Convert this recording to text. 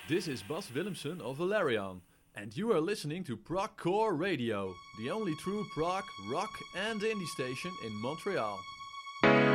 This is Bas Willemsen of Valerian, and you are listening to Progcore Radio, the only true prog, rock and indie station in Montreal.